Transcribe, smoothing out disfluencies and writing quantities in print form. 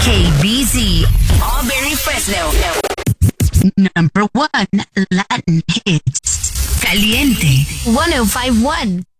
KBZ, Auberry Fresno. Number 1 Latin hits. Caliente 1051.